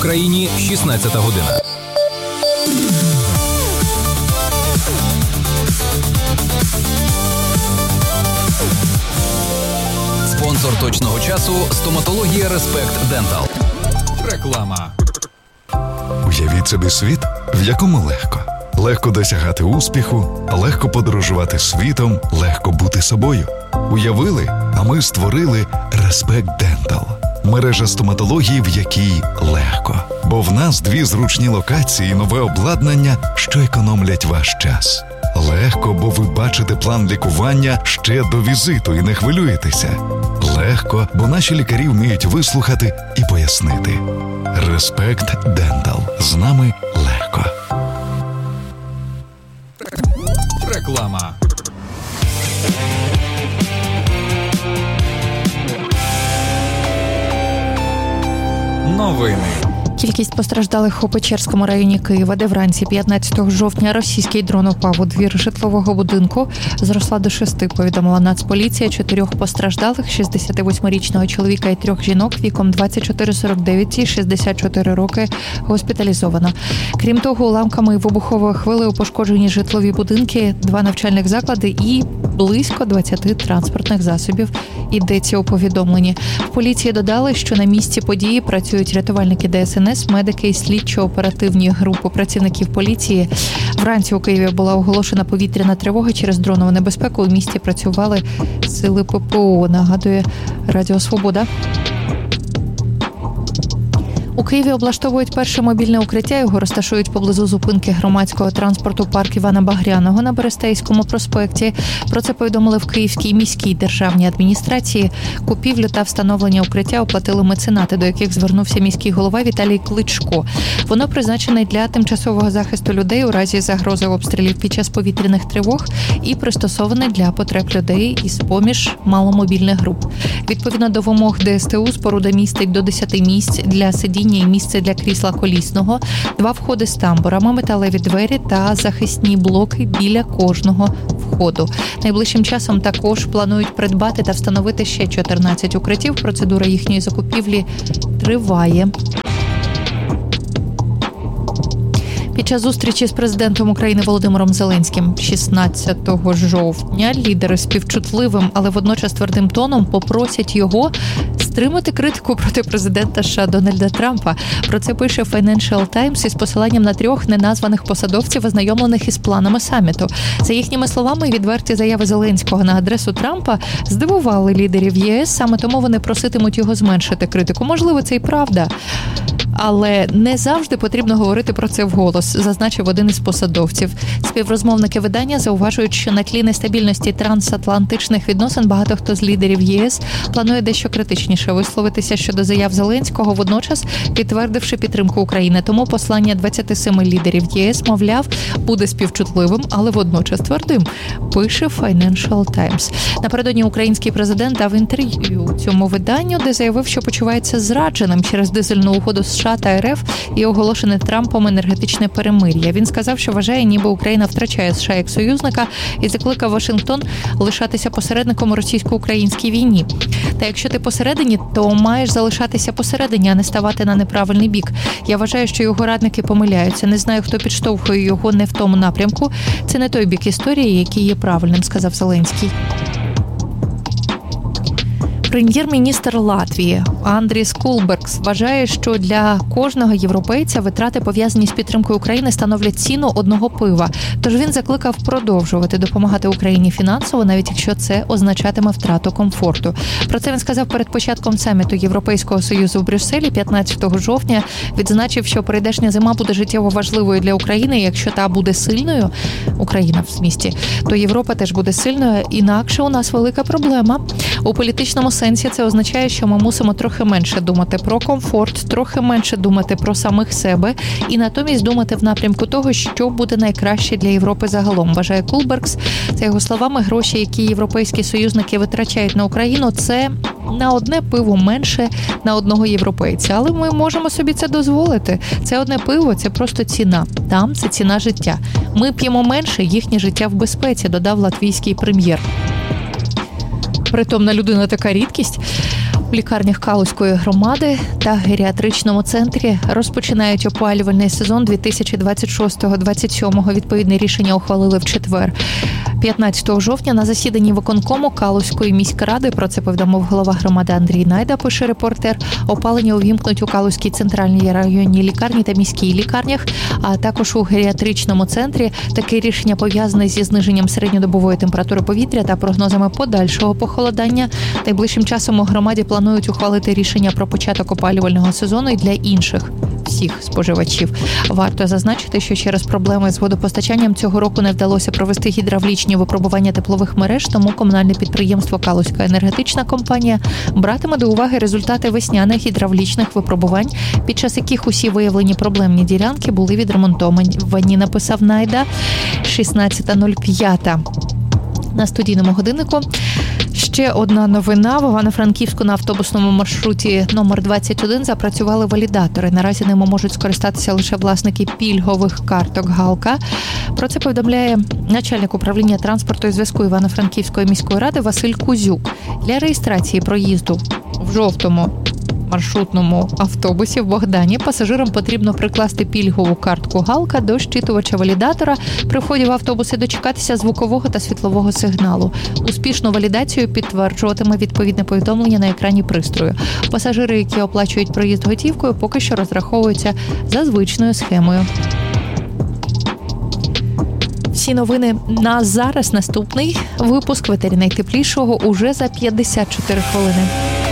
Україні 16 година. Спонсор точного часу – стоматологія Респект Дентал. Реклама. Уявіть собі світ, в якому легко. Легко досягати успіху, легко подорожувати світом, легко бути собою. Уявили, а ми створили Респект Дентал. Мережа стоматології, в якій легко. Бо в нас 2 зручні локації і нове обладнання, що економлять ваш час. Легко, бо ви бачите план лікування ще до візиту і не хвилюєтеся. Легко, бо наші лікарі вміють вислухати і пояснити. Респект Дентал. З нами легко. Реклама. Новини. Кількість постраждалих у Печерському районі Києва, де вранці 15 жовтня російський дрон упав у двір житлового будинку, зросла до 6, повідомила Нацполіція. 4 постраждалих, 68-річного чоловіка і 3 жінок віком 24-49 і 64 роки, госпіталізовано. Крім того, уламками і вибуховою хвилею пошкоджені житлові будинки, 2 навчальних заклади і близько 20 транспортних засобів, йдеться у повідомленні. В поліції додали, що на місці події працюють рятувальники ДСНС, медики і слідчо-оперативні групи працівників поліції. Вранці у Києві була оголошена повітряна тривога через дронову небезпеку. У місті працювали сили ППО, нагадує Радіо Свобода. У Києві облаштовують перше мобільне укриття. Його розташують поблизу зупинки громадського транспорту парк Івана Багряного на Берестейському проспекті. Про це повідомили в Київській міській державній адміністрації. Купівлю та встановлення укриття оплатили меценати, до яких звернувся міський голова Віталій Кличко. Воно призначене для тимчасового захисту людей у разі загрози обстрілів під час повітряних тривог і пристосоване для потреб людей із поміж маломобільних груп. Відповідно до вимог ДСТУ, споруда містить до 10 місць для сидіння і місце для крісла колісного, 2 входи з тамбурами, металеві двері та захисні блоки біля кожного входу. Найближчим часом також планують придбати та встановити ще 14 укриттів. Процедура їхньої закупівлі триває. Під час зустрічі з президентом України Володимиром Зеленським 16 жовтня лідери співчутливим, але водночас твердим тоном попросять його стримати критику проти президента США Дональда Трампа. Про це пише Financial Times із посиланням на 3 неназваних посадовців, ознайомлених із планами саміту. За їхніми словами, відверті заяви Зеленського на адресу Трампа здивували лідерів ЄС, саме тому вони проситимуть його зменшити критику. Можливо, це і правда. Але не завжди потрібно говорити про це вголос, зазначив один із посадовців. Співрозмовники видання зауважують, що на тлі нестабільності трансатлантичних відносин багато хто з лідерів ЄС планує дещо критичніше висловитися щодо заяв Зеленського, водночас підтвердивши підтримку України. Тому послання 27 лідерів ЄС, мовляв, буде співчутливим, але водночас твердим, пише Financial Times. Напередодні український президент дав інтерв'ю цьому виданню, де заявив, що почувається зрадженим через дизельну угоду США та РФ і оголошене Трампом енергетичне перемир'я. Він сказав, що вважає, ніби Україна втрачає США як союзника і закликав Вашингтон лишатися посередником у російсько-українській війні. Та якщо ти посередині, то маєш залишатися посередині, а не ставати на неправильний бік. Я вважаю, що його радники помиляються. Не знаю, хто підштовхує його не в тому напрямку. Це не той бік історії, який є правильним, сказав Зеленський. Прем'єр-міністр Латвії Андріс Кулбергс вважає, що для кожного європейця витрати, пов'язані з підтримкою України, становлять ціну одного пива. Тож він закликав продовжувати допомагати Україні фінансово, навіть якщо це означатиме втрату комфорту. Про це він сказав перед початком саміту Європейського Союзу в Брюсселі 15 жовтня. Відзначив, що прийдешня зима буде життєво важливою для України. Якщо та буде сильною, Україна в змісті, то Європа теж буде сильною. Інакше у нас велика проблема. У політичному сенсі це означає, що ми мусимо трохи менше думати про комфорт, трохи менше думати про самих себе і натомість думати в напрямку того, що буде найкраще для Європи загалом, вважає Кулбергс. За його словами, гроші, які європейські союзники витрачають на Україну, це на одне пиво менше на одного європейця. Але ми можемо собі це дозволити. Це одне пиво – це просто ціна. Там це ціна життя. Ми п'ємо менше, їхнє життя в безпеці, додав латвійський прем'єр. Притомна людина така рідкість. В лікарнях Калузької громади та геріатричному центрі розпочинають опалювальний сезон 2026-2027. Відповідне рішення ухвалили в четвер. 15 жовтня на засіданні виконкому Калузької міськради, про це повідомив голова громади Андрій Найда, пише репортер, опалення увімкнуть у Калузькій центральній районній лікарні та міській лікарнях, а також у геріатричному центрі. Таке рішення пов'язане зі зниженням середньодобової температури повітря та прогнозами подальшого похолодання. Найближчим часом у громаді планують ухвалити рішення про початок опалювального сезону і для інших всіх споживачів. Варто зазначити, що через проблеми з водопостачанням цього року не вдалося провести гідравлічні випробування теплових мереж, тому комунальне підприємство «Калузька енергетична компанія» братиме до уваги результати весняних гідравлічних випробувань, під час яких усі виявлені проблемні ділянки були відремонтовані, написав Найда. 16:05 на студійному годиннику. Ще одна новина. В Івано-Франківську на автобусному маршруті номер 21 запрацювали валідатори. Наразі ними можуть скористатися лише власники пільгових карток «Галка». Про це повідомляє начальник управління транспорту і зв'язку Івано-Франківської міської ради Василь Кузюк. Для реєстрації проїзду в жовтому маршрутному автобусі в Богдані пасажирам потрібно прикласти пільгову картку «Галка» до щитувача валідатора, при вході в автобус і дочекатися звукового та світлового сигналу. Успішну валідацію підтверджуватиме відповідне повідомлення на екрані пристрою. Пасажири, які оплачують проїзд готівкою, поки що розраховуються за звичною схемою. Всі новини на зараз. Наступний випуск «Ветері найтеплішого» уже за 54 хвилини.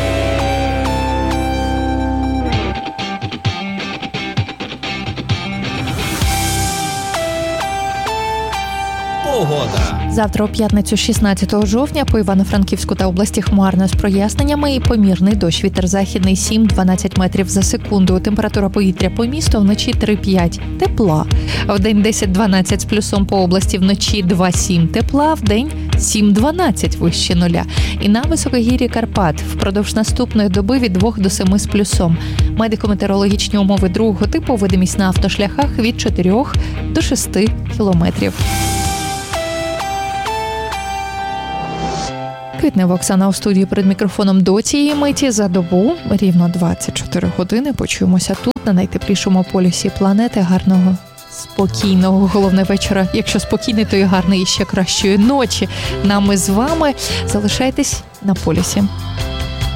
Погода. Завтра у п'ятницю 16 жовтня по Івано-Франківську та області хмарно з проясненнями і помірний дощ. Вітер західний 7-12 метрів за секунду. Температура повітря по місту вночі 3-5 тепла. Вдень 10-12 з плюсом по області, вночі 2-7 тепла, вдень 7-12 вище нуля. І на високогір'ї Карпат впродовж наступної доби від 2 до 7 з плюсом. Медико-метеорологічні умови другого типу, видимість на автошляхах від 4 до 6 кілометрів. Квітнева Оксана у студії, перед мікрофоном до цієї миті. За добу рівно 24 години. Почуємося тут, на найтеплішому полюсі планети. Гарного, спокійного, головне, вечора. Якщо спокійний, то і гарний, і ще кращої ночі. Нам і з вами. Залишайтесь на полюсі.